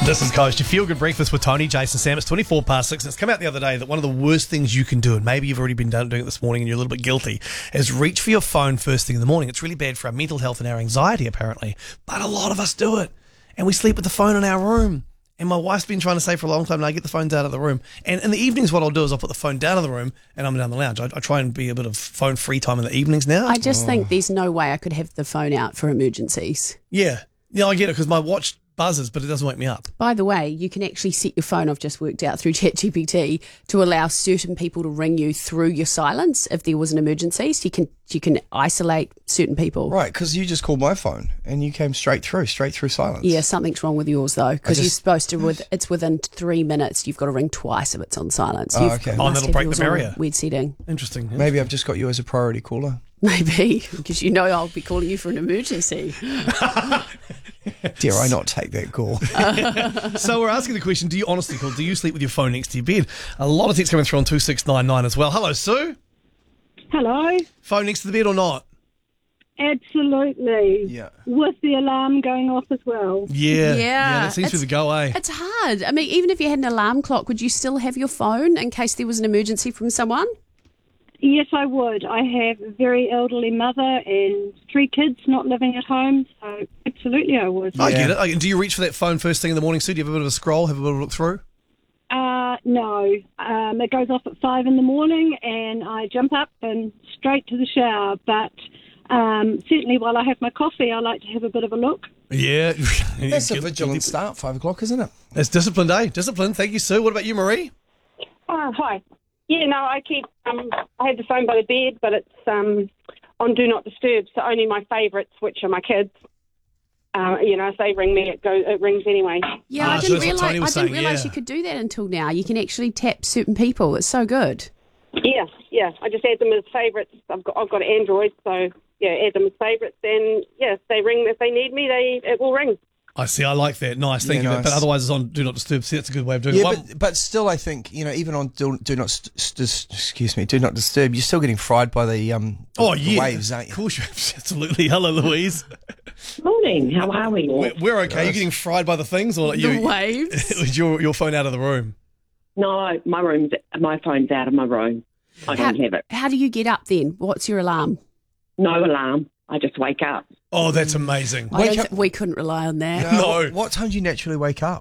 This is Coast, your feel-good breakfast with Tony, Jason, Sam. It's 24 past 6. It's come out the other day that one of the worst things you can do, and maybe you've already been doing it this morning and you're a little bit guilty, is reach for your phone first thing in the morning. It's really bad for our mental health and our anxiety, apparently. But a lot of us do it. And we sleep with the phone in our room. And my wife's been trying to say for a long time, I get the phones out of the room. And in the evenings, what I'll do is I'll put the phone down in the room and I'm down the lounge. I try and be a bit of phone-free time in the evenings now. I just think there's no way I could have the phone out for emergencies. Yeah, I get it, because my watch buzzes, but it doesn't wake me up. By the way, you can actually set your phone, I've just worked out through ChatGPT, to allow certain people to ring you through your silence if there was an emergency. So you can isolate certain people. Right, because you just called my phone and you came straight through silence. Yeah, something's wrong with yours though, because you're supposed to, it's within 3 minutes, you've got to ring twice if it's on silence. Oh, okay. Oh, and that'll break the barrier. Weird setting. Interesting. Maybe I've just got you as a priority caller. Maybe, because you know I'll be calling you for an emergency. Dare I not take that call? So we're asking the question, do you honestly call, do you sleep with your phone next to your bed? A lot of texts coming through on 2699 as well. Hello, Sue. Hello. Phone next to the bed or not? Absolutely. Yeah. With the alarm going off as well. Yeah, Yeah, that seems to be the go, eh? It's hard. I mean, even if you had an alarm clock, would you still have your phone in case there was an emergency from someone? Yes, I would. I have a very elderly mother and 3 kids not living at home, so absolutely I would. I get it. Do you reach for that phone first thing in the morning, Sue? Do you have a bit of a scroll, have a bit of a look through? No. It goes off at 5 in the morning and I jump up and straight to the shower. But certainly while I have my coffee, I like to have a bit of a look. Yeah. That's a vigilant start, 5 o'clock, isn't it? It's disciplined, eh? Discipline. Thank you, Sue. What about you, Marie? Hi. Yeah, no, I keep. I have the phone by the bed, but it's on Do Not Disturb. So only my favourites, which are my kids. If they ring me, it rings anyway. Yeah, I so didn't that's what Tony was saying, realise yeah. you could do that until now. You can actually tap certain people. It's so good. Yeah. I just add them as favourites. I've got Android, so yeah, add them as favourites. Then if they ring, if they need me, it will ring. I see. I like that. Nice. Thank you. nice. But otherwise, it's on Do Not Disturb. See, that's a good way of doing Yeah, it. but still, I think even on Do Not Disturb, you're still getting fried by the waves, aren't you? Of course, absolutely. Hello, Louise. Morning, how are we all? We're okay. You're getting fried by the things, or The waves. is your phone out of the room? No, my phone's out of my room. I don't have it. How do you get up then? What's your alarm? No alarm. I just wake up. Oh, that's amazing. We couldn't rely on that. No. What time do you naturally wake up?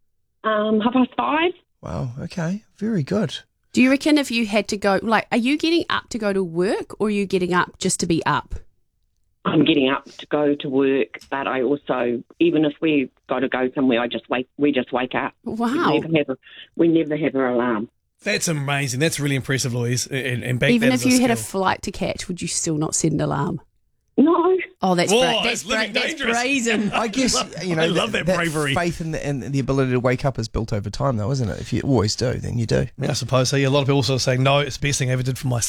5:30. Wow, okay. Very good. Do you reckon if you had to go, are you getting up to go to work or are you getting up just to be up? I'm getting up to go to work, but I also, even if we got to go somewhere, we just wake up. Wow. We never have an alarm. That's amazing. That's really impressive, Louise. And back Even that if as you had a skill. flight to catch, would you still not set an alarm? No. Oh, that's Whoa, that's it's living that's dangerous. brazen. I guess, I love that bravery. Faith in the ability to wake up is built over time, though, isn't it? If you always do, then you do. Yeah, I suppose so. Yeah, a lot of people also saying, no, it's the best thing I ever did for my